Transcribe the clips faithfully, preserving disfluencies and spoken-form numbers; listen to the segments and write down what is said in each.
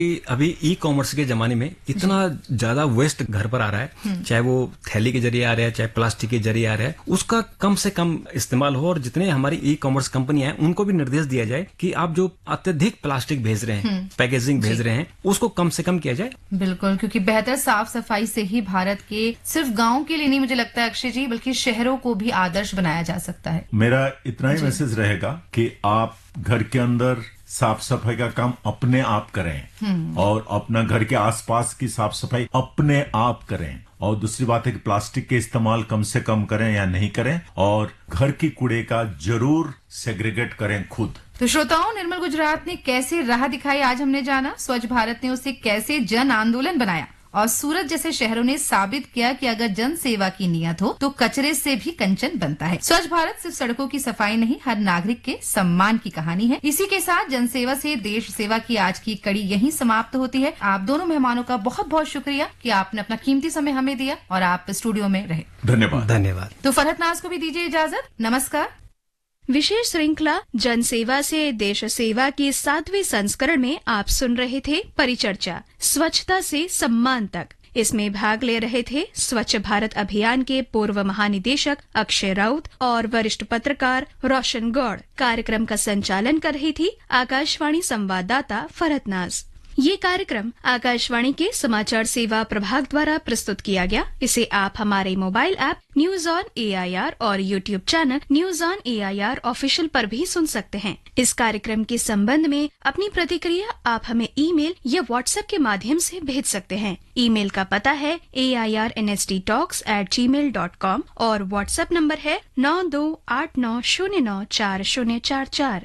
कि अभी e commerce के जमाने में इतना ज्यादा वेस्ट घर पर आ रहा है, चाहे वो थैली के जरिए आ रहा है, चाहे प्लास्टिक के जरिए आ रहा है, उसका कम से कम इस्तेमाल हो। और जितने हमारी ई कॉमर्स कंपनियां हैं उनको भी निर्देश दिया जाए कि आप जो अत्यधिक प्लास्टिक भेज रहे हैं, पैकेजिंग भेज रहे हैं, उसको कम से कम किया जाए। बिल्कुल, क्योंकि बेहतर साफ सफाई से ही भारत के सिर्फ गाँव के लिए नहीं, मुझे लगता है अक्षय जी, बल्कि शहरों को भी आदर्श बनाया जा सकता है। मेरा इतना ही मैसेज रहेगा कि आप घर के अंदर साफ सफाई का काम अपने आप करें और अपना घर के आसपास की साफ सफाई अपने आप करें। और दूसरी बात है कि प्लास्टिक के इस्तेमाल कम से कम करें या नहीं करें, और घर की कूड़े का जरूर सेग्रीगेट करें खुद। तो श्रोताओं, निर्मल गुजरात ने कैसे राह दिखाई आज हमने जाना, स्वच्छ भारत ने उसे कैसे जन आंदोलन बनाया, और सूरत जैसे शहरों ने साबित किया कि अगर जन सेवा की नियत हो तो कचरे से भी कंचन बनता है। स्वच्छ भारत सिर्फ सड़कों की सफाई नहीं, हर नागरिक के सम्मान की कहानी है। इसी के साथ जन सेवा से देश सेवा की आज की कड़ी यहीं समाप्त होती है। आप दोनों मेहमानों का बहुत बहुत शुक्रिया कि आपने अपना कीमती समय हमें दिया और आप स्टूडियो में रहे। धन्यवाद। धन्यवाद। तो फरहत नाज को भी दीजिए इजाजत। नमस्कार। विशेष श्रृंखला जन सेवा से देश सेवा के सातवें संस्करण में आप सुन रहे थे परिचर्चा स्वच्छता से सम्मान तक। इसमें भाग ले रहे थे स्वच्छ भारत अभियान के पूर्व महानिदेशक अक्षय राउत और वरिष्ठ पत्रकार रोशन गौड़। कार्यक्रम का संचालन कर रही थी आकाशवाणी संवाददाता फरहत नाज। ये कार्यक्रम आकाशवाणी के समाचार सेवा प्रभाग द्वारा प्रस्तुत किया गया। इसे आप हमारे mobile app news on AIR और YouTube channel news on AIR official पर भी सुन सकते हैं। इस कार्यक्रम के संबंध में अपनी प्रतिक्रिया आप हमें ईमेल या व्हाट्सएप के माध्यम से भेज सकते हैं। ईमेल का पता है ए I R N S D talks eight ji mail dot com और व्हाट्सएप नंबर है नौ दो आठ नौ शून्य नौ चार शून्य चार चार।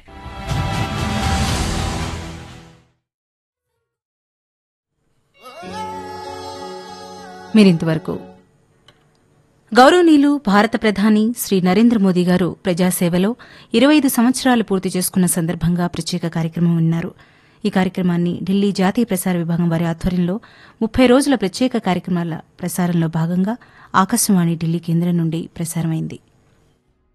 మీరింతవరకు గౌరవనీయులు భారత ప్రధాని శ్రీ నరేంద్ర మోదీ గారు ప్రజాసేవలో ఇరవై ఐదు సంవత్సరాలు పూర్తి చేసుకున్న సందర్భంగా ప్రత్యేక కార్యక్రమం విన్నారు. ఈ కార్యక్రమాన్ని ఢిల్లీ జాతీయ ప్రసార విభాగం వారి ఆధ్వర్యంలో ముప్పై రోజుల ప్రత్యేక కార్యక్రమాల ప్రసారంలో భాగంగా ఆకాశవాణి ఢిల్లీ కేంద్రం నుండి ప్రసారమైంది.